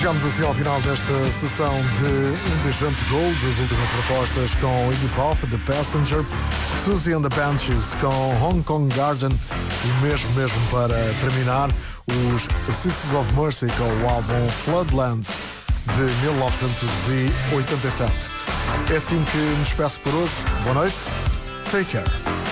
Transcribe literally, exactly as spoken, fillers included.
Chegamos assim ao final desta sessão de Indecent Gold, as últimas propostas com Iggy Pop, The Passenger, Susie and the Banshees com Hong Kong Garden e mesmo, mesmo para terminar, os Sisters of Mercy com o álbum Floodland de mil novecentos e oitenta e sete. É assim que me despeço por hoje. Boa noite. Take care.